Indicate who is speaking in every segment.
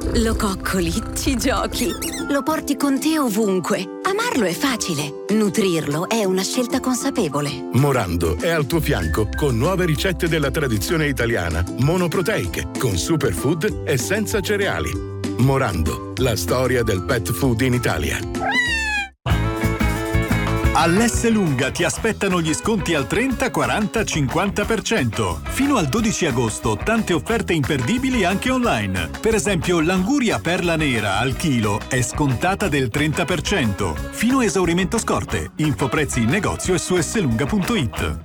Speaker 1: Lo coccoli, ci giochi, lo porti con te ovunque. Amarlo è facile, nutrirlo è una scelta consapevole.
Speaker 2: Morando è al tuo fianco con nuove ricette della tradizione italiana, monoproteiche, con superfood e senza cereali. Morando, la storia del pet food in Italia.
Speaker 3: All'Esselunga ti aspettano gli sconti al 30, 40, 50%. Fino al 12 agosto tante offerte imperdibili anche online. Per esempio l'anguria perla nera al chilo è scontata del 30%. Fino a esaurimento scorte. Info prezzi in negozio e su esselunga.it.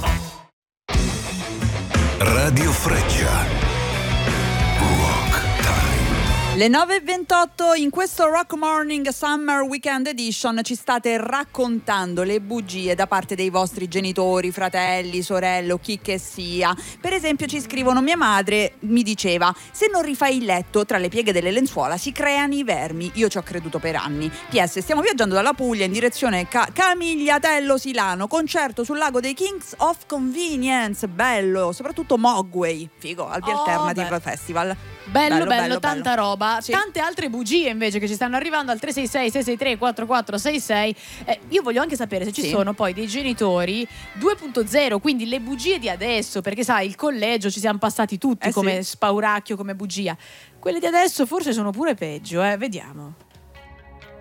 Speaker 4: Radio Freccia.
Speaker 5: Le 9.28 in questo Rock Morning Summer Weekend Edition ci state raccontando le bugie da parte dei vostri genitori, fratelli, sorelle o chi che sia. Per esempio ci scrivono: mia madre mi diceva: se non rifai il letto tra le pieghe delle lenzuola si creano i vermi. Io ci ho creduto per anni. PS, stiamo viaggiando dalla Puglia in direzione Camigliatello Silano, concerto sul lago dei Kings of Convenience, bello, soprattutto Mogwai, figo, al Alternative Festival.
Speaker 6: Bello, tanta roba.
Speaker 5: Sì.
Speaker 6: Tante altre bugie invece che ci stanno arrivando al 366-663-4466. Io voglio anche sapere se ci sono poi dei genitori 2.0, quindi le bugie di adesso, perché sai, il collegio ci siamo passati tutti come spauracchio, come bugia. Quelle di adesso forse sono pure peggio, vediamo.